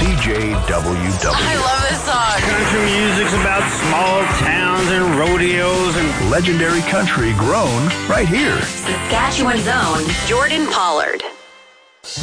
CJWW. I love this song. Country music's about small towns and rodeos and legendary country grown right here. Saskatchewan's own Jordan Pollard.